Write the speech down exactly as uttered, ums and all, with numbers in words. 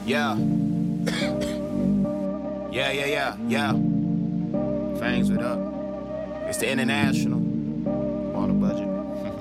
Yeah. Yeah, yeah, yeah, yeah. Fangs it up. It's the international. On a budget.